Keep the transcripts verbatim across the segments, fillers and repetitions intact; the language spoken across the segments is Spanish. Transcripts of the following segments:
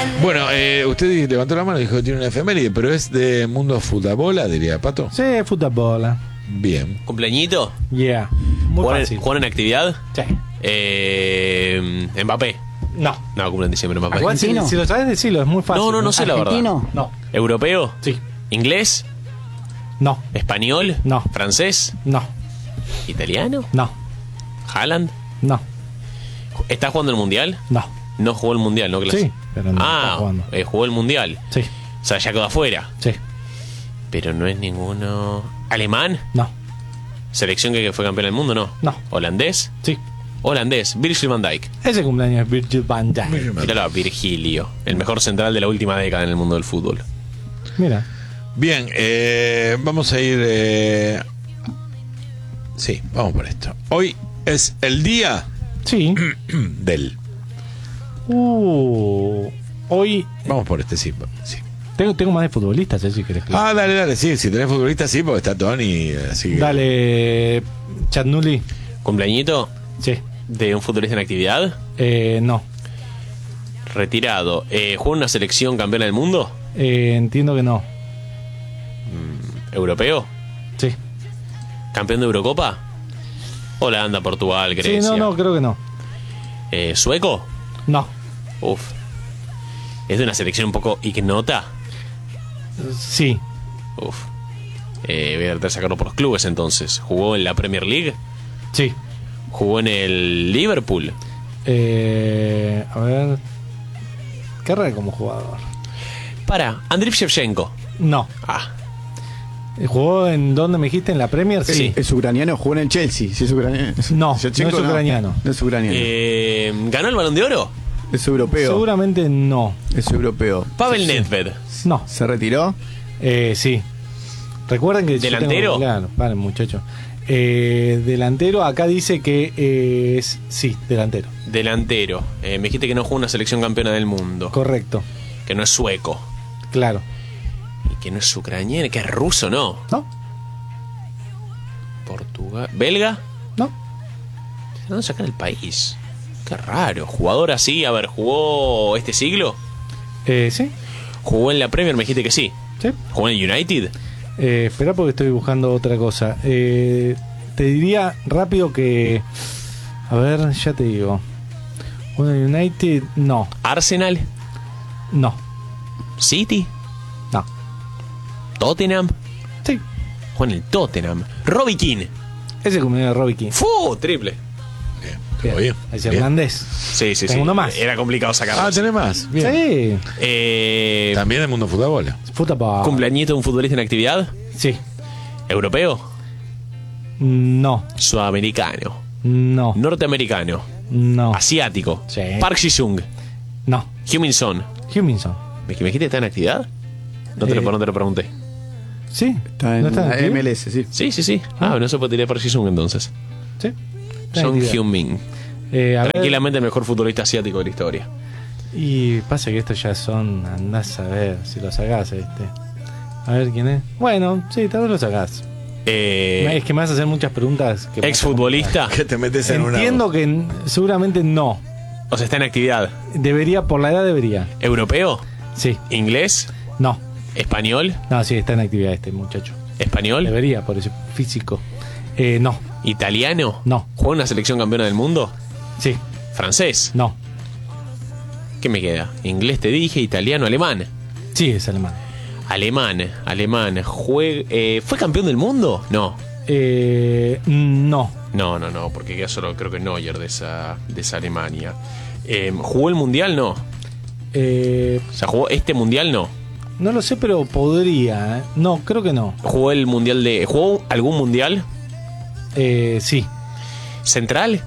Bueno, eh, usted levantó la mano y dijo que tiene una efeméride, pero es de mundo fútbol, diría Pato. Sí, fútbol. Bien. ¿Cumpleañito? Yeah. Muy ¿Juegan, fácil. ¿Juegan en actividad? Sí. Eh, ¿Mbappé? No. No, cumple en diciembre Mbappé. Igual, si, ¿Argentino? si lo sabes decirlo, es muy fácil. No, no, no sé la verdad. ¿Argentino? No. ¿Europeo? Sí. ¿Inglés? No. ¿Español? No. ¿Francés? No. ¿Italiano? No. ¿Haaland? No. ¿Está jugando el mundial? No. No jugó el mundial, ¿no? Clase? Sí, pero no ah, está jugando. eh, jugó el mundial. Sí. O sea, ya quedó afuera. Sí. Pero no es ninguno. ¿Alemán? No. ¿Selección que fue campeón del mundo? No. No. ¿Holandés? Sí. Holandés. Virgil van Dijk. Ese cumpleaños es Virgil van Dijk. Míralo a Virgilio, el mejor central de la última década en el mundo del fútbol. Mira. Bien, eh, vamos a ir... Eh... Sí, vamos por esto. Hoy es el día Sí. del... Uh. Hoy. Vamos por este, sí. sí. Tengo, tengo más de futbolistas, eh, si querés. que- Ah, dale, dale, sí, si tenés futbolista, sí, porque está Tony, así que... Dale. Chatnuli. ¿Cumpleañito Sí. de un futbolista en actividad? Eh, no. Retirado. Eh, ¿Juega en una selección campeona del mundo? Eh, entiendo que no. ¿Europeo? Sí. ¿Campeón de Eurocopa? Holanda, Portugal, Grecia. Sí, no, no, creo que no. Eh, ¿Sueco? No. Uf. ¿Es de una selección un poco ignota? Sí. Uf. Eh, voy a tratar de sacarlo por los clubes entonces. ¿Jugó en la Premier League? Sí. ¿Jugó en el Liverpool? Eh, a ver. ¿Qué raro como jugador? Para, Andriy Shevchenko. No. Ah, ¿Jugó en dónde me dijiste? ¿En la Premier? Sí. Sí. ¿Es ucraniano? ¿Jugó en el Chelsea? ¿Sí es ucraniano? No, Shevchenko, no es ucraniano. No es ucraniano. eh, ¿ganó el Balón de Oro? Es europeo. Seguramente no. Es europeo. Pavel Nedved. No. ¿Se retiró? Eh, sí. Recuerden que... yo ¿Delantero? tengo- claro, vale, muchacho. Eh, delantero, acá dice que eh, es... Sí, delantero. Delantero. Eh, me dijiste que no jugó en una selección campeona del mundo. Correcto. Que no es sueco. Claro. Y que no es ucraniano. Que es ruso, ¿no? ¿No? Portugal. ¿Belga? ¿No? ¿De dónde sacan el país? Qué raro. Jugador así, a ver, ¿jugó este siglo? Eh, sí. ¿Jugó en la Premier? Me dijiste que sí. Sí. ¿Jugó en el United? Eh, espera porque estoy buscando otra cosa. Eh, te diría rápido que... A ver, ya te digo. Bueno, United, no. ¿Arsenal? No. ¿City? No. ¿Tottenham? Sí. Jugó en el Tottenham. ¿Robbie Keane? Ese es de Robbie King. ¡Fu! Triple. Bien, Bien. todo bien. Es Bien. irlandés. Sí, sí, Tengo sí. uno más. Era complicado sacarlo. Ah, tenés más. Bien. Sí. Eh, También del mundo fútbol. Fútbol. ¿Cumpleañito de un futbolista en actividad? Sí. ¿Europeo? No. ¿Sudamericano? No. ¿Norteamericano? No. ¿Asiático? Sí. ¿Park Ji-sung? No. ¿Huminson? Huminson. ¿Me me dijiste está en actividad? No te, Eh. lo, no te lo pregunté. Sí. Está en ¿No está en la actividad? M L S, sí. Sí, sí, sí. Ah, no se puede tirar Park Ji-sung entonces. Sí. Está en Son actividad. Heung-min. Eh, a ver. Tranquilamente el mejor futbolista asiático de la historia. Y pasa que estos ya son. Andás a ver si lo sacás, este. A ver quién es. Bueno, sí, tal vez lo sacás. Eh, es que me vas a hacer muchas preguntas. Que ¿Exfutbolista? Que te metes en una... Entiendo que n- seguramente no. O sea, está en actividad. Debería, por la edad debería. ¿Europeo? Sí. ¿Inglés? No. ¿Español? No, sí, está en actividad este muchacho. ¿Español? Debería, por ese físico. Eh, no. ¿Italiano? No. ¿Juega en una selección campeona del mundo? Sí. ¿Francés? No. ¿Qué me queda? Inglés te dije, italiano, alemán. Sí, es alemán. Alemán, alemán. Jue- eh, ¿Fue campeón del mundo? No. Eh, no. No, no, no, porque queda solo creo que Neuer de esa, de esa Alemania. Eh, ¿Jugó el mundial? No. Eh, O sea, ¿jugó este mundial? No. no lo sé, pero podría. ¿eh? No, creo que no. ¿Jugó el mundial de. ¿Jugó algún mundial? Eh, sí. ¿Central?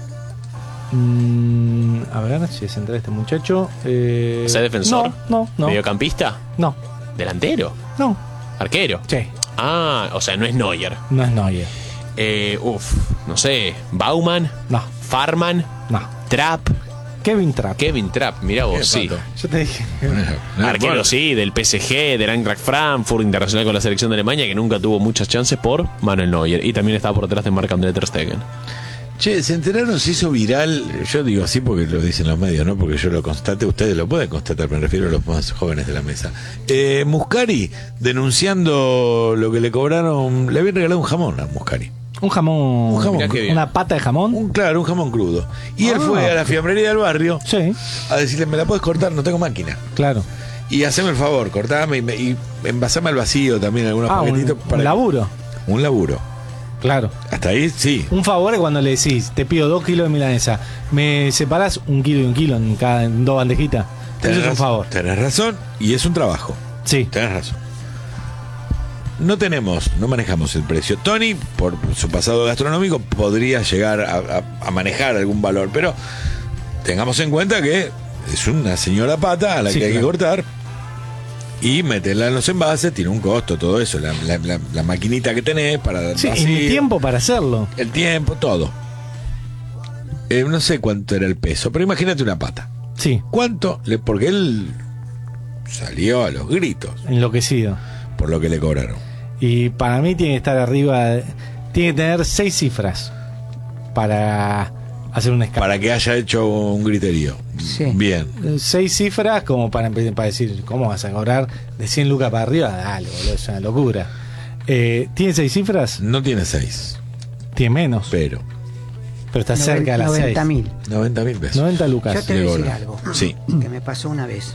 Mm, a ver si es entrar este muchacho. Eh, O sea, defensor. No, no, no. ¿Mediocampista? No, ¿Delantero? no. ¿Arquero? Sí, Ah, o sea, no es Neuer. no es Neuer. Eh, uf, no sé. ¿Bauman? No, ¿Farman? no. ¿Trapp? Kevin Trapp. Kevin Trapp, mirá vos, Qué sí. pato. Yo te dije. Arquero Bueno, sí, del P S G, del Eintracht Frankfurt, internacional con la selección de Alemania, que nunca tuvo muchas chances por Manuel Neuer. Y también estaba por detrás de Marc-André Ter Stegen. Che, se enteraron, se hizo viral, yo digo así porque lo dicen los medios, no porque yo lo constate, ustedes lo pueden constatar, me refiero a los más jóvenes de la mesa. Eh, Muscari denunciando lo que le cobraron, le habían regalado un jamón a Muscari. Un jamón, Un jamón. Mirá qué bien. una pata de jamón. Un, claro, un jamón crudo. Y él Ah. fue a la fiambrería del barrio Sí, a decirle, me la puedes cortar, no tengo máquina. claro. Y haceme el favor, cortame y, me- y envasame al vacío también algunos Ah, un, paquetitos. un laburo. Un laburo. Claro. Hasta ahí, sí. Un favor es cuando le decís, te pido dos kilos de milanesa, me separás un kilo y un kilo en cada en dos bandejitas. Eso es un razón, favor. Tenés razón y es un trabajo. Sí. Tenés razón. No tenemos, no manejamos el precio. Tony, por su pasado gastronómico, podría llegar a, a- a manejar algún valor, pero tengamos en cuenta que es una señora pata a la Sí, que hay claro. que cortar y meterla en los envases, tiene un costo, todo eso, la, la- la- la maquinita que tenés para Sí, y vacío, mi tiempo para hacerlo. el tiempo, todo. Eh, no sé cuánto era el peso, pero imagínate una pata. Sí, ¿Cuánto? Le, porque él salió a los gritos enloquecido. por lo que le cobraron. Y para mí tiene que estar arriba, de- tiene que tener seis cifras para hacer un escape. Para que haya hecho un griterío. Sí. Bien. Seis cifras como para, empe- para decir, ¿cómo vas a cobrar de cien lucas para arriba? Dale, boludo, es una locura. Eh, ¿Tiene seis cifras? No tiene seis, Tiene menos, pero pero está cerca de las seis. noventa mil. noventa mil pesos. noventa lucas. Yo te voy a Le decir cobran. algo Sí. que me pasó una vez.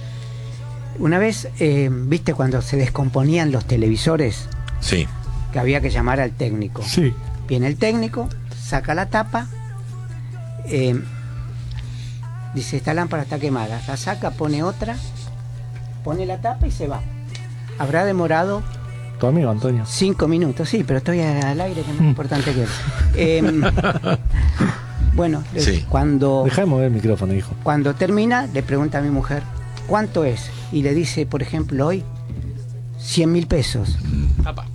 Una vez, eh, viste cuando se descomponían los televisores, Sí. que había que llamar al técnico. Sí. Viene el técnico, saca la tapa, eh, dice, esta lámpara está quemada, la saca, pone otra, pone la tapa y se va. Habrá demorado Tu amigo Antonio. cinco minutos, sí, pero estoy al aire, que es más importante que él. Eh, bueno, le- Sí. cuando, Deja de mover el micrófono, hijo. cuando termina, le pregunta a mi mujer, ¿cuánto es? Y le dice, por ejemplo, hoy, cien mil pesos. Apa.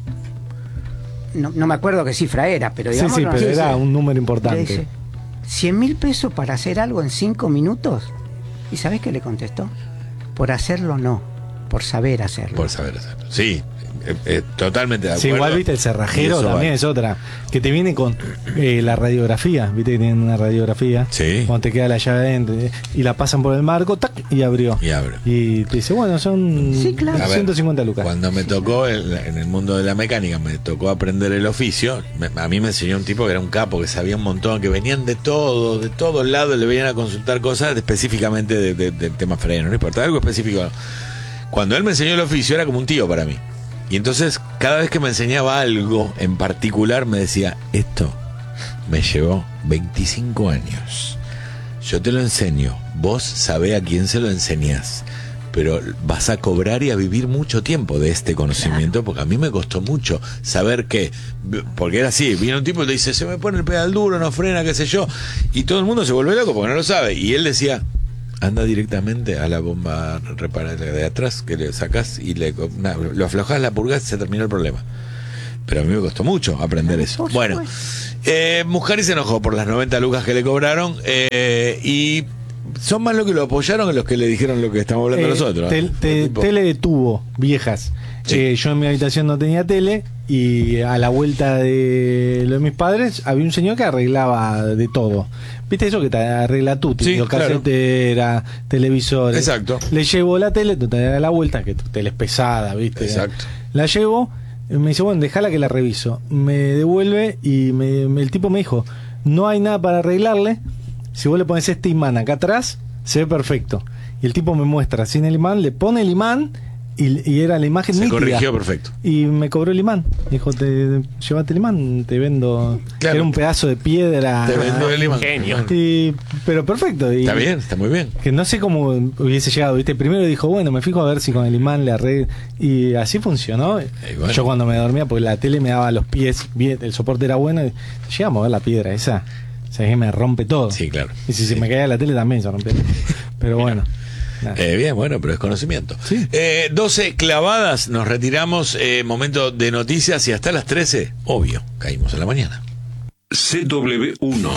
No, no me acuerdo qué cifra era, pero Sí, digamos... sí, pero era un número Le importante. dice, ¿cien mil pesos para hacer algo en cinco minutos? ¿Y sabés qué le contestó? Por hacerlo no, por saber hacerlo. Por saber hacerlo. Sí. eh, eh, totalmente de Sí, acuerdo. igual viste el Y cerrajero eso también vale. es otra, que te viene con eh, la radiografía, viste que tienen una radiografía, Sí. cuando te queda la llave adentro eh, y la pasan por el marco, tac, y abrió. Y abre. Y te dice, bueno, son Sí, claro. A ver, ciento cincuenta lucas. Cuando me tocó en, la- en el mundo de la mecánica, me tocó aprender el oficio. me- a mí me enseñó un tipo que era un capo, que sabía un montón, que venían de todo, de todos lados, le venían a consultar cosas de- específicamente de- de- del tema freno, no importa, algo específico. Cuando él me enseñó el oficio era como un tío para mí. Y entonces, cada vez que me enseñaba algo en particular, me decía, esto me llevó veinticinco años. Yo te lo enseño, vos sabés a quién se lo enseñás, pero vas a cobrar y a vivir mucho tiempo de este conocimiento, porque a mí me costó mucho saber que, porque era así, viene un tipo y te dice, se me pone el pedal duro, no frena, qué sé yo, y todo el mundo se vuelve loco porque no lo sabe, y él decía, anda directamente a la bomba reparada de atrás, que le sacás y le na- lo aflojás, la purgás, se terminó el problema. Pero a mí me costó mucho aprender eso. Por Bueno, eh, Muscari se enojó por las noventa lucas que le cobraron eh, y son más los que lo apoyaron que los que le dijeron lo que estamos hablando Eh, nosotros. tel- te- Tipo, tele de tubo, viejas. Sí. Eh, yo en mi habitación no tenía tele y a la vuelta de lo de mis padres había un señor que arreglaba de todo. ¿Viste eso que te arregla tú? Sí, claro. Casetera, televisores. Exacto. Le llevo la tele, te da la vuelta, que tu tele es pesada, ¿viste? Exacto. La llevo, me dice, bueno, déjala que la reviso. Me devuelve y me- me- el tipo me dijo, no hay nada para arreglarle. Si vos le pones este imán acá atrás, se ve perfecto. Y el tipo me muestra sin el imán, le pone el imán y, y era la imagen se nítida. corrigió perfecto. Y me cobró el imán. Dijo, te, llévate el imán, te vendo. Claro. Era un pedazo de piedra. Te vendo el imán. Genio. Y- pero perfecto. Y, Está bien, está muy bien. que no sé cómo hubiese llegado, ¿viste? Primero dijo, bueno, me fijo a ver si con el imán le arreglo. Y así funcionó. bueno. Yo cuando me dormía, porque la tele me daba los pies, bien, el soporte era bueno, y llegamos a ver la piedra esa. O sea, que me rompe todo. Sí, claro. Y si se Sí. me caía la tele también se rompía. Pero bueno. nada. Eh, bien, bueno, pero es conocimiento. Sí. Eh, doce clavadas, nos retiramos, eh, momento de noticias y hasta las trece, obvio, caímos en la mañana. C W uno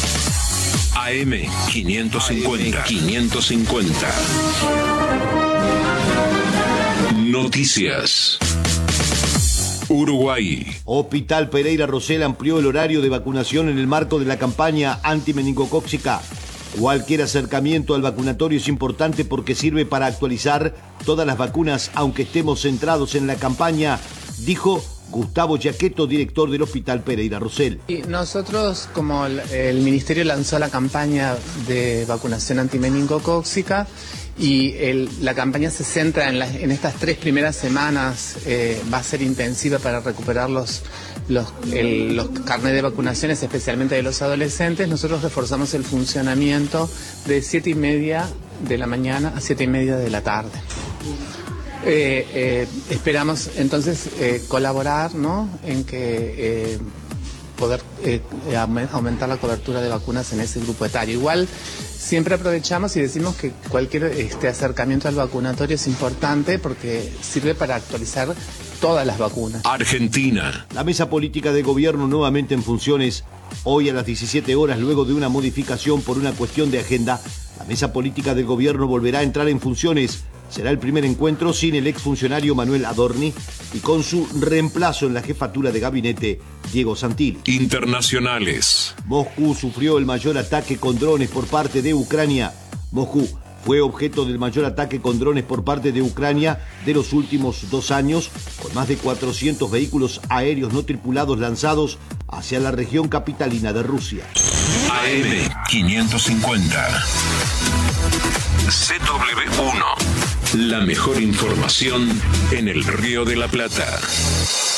A M quinientos cincuenta. quinientos cincuenta. Noticias. Uruguay. Hospital Pereira Rosell amplió el horario de vacunación en el marco de la campaña antimeningocóxica. Cualquier acercamiento al vacunatorio es importante porque sirve para actualizar todas las vacunas, aunque estemos centrados en la campaña, dijo Gustavo Giacchetto, director del Hospital Pereira Rosell. Y nosotros, como el, el Ministerio lanzó la campaña de vacunación antimeningocóxica, y el, la campaña se centra en, la, en estas tres primeras semanas, eh, va a ser intensiva para recuperar los, los, el, los carnets de vacunaciones, especialmente de los adolescentes. Nosotros reforzamos el funcionamiento de siete y media de la mañana a siete y media de la tarde. Eh, eh, esperamos entonces eh, colaborar, ¿no?, en que eh, poder eh, aumentar la cobertura de vacunas en ese grupo etario. Igual siempre aprovechamos y decimos que cualquier este, acercamiento al vacunatorio es importante porque sirve para actualizar todas las vacunas. Argentina. La mesa política de gobierno nuevamente en funciones. Hoy a las diecisiete horas, luego de una modificación por una cuestión de agenda, la mesa política del gobierno volverá a entrar en funciones. Será el primer encuentro sin el exfuncionario Manuel Adorni y con su reemplazo en la jefatura de gabinete, Diego Santilli. Internacionales. Moscú sufrió el mayor ataque con drones por parte de Ucrania. Moscú fue objeto del mayor ataque con drones por parte de Ucrania de los últimos dos años, con más de cuatrocientos vehículos aéreos no tripulados lanzados hacia la región capitalina de Rusia. A M quinientos cincuenta. C W uno. La mejor información en el Río de la Plata.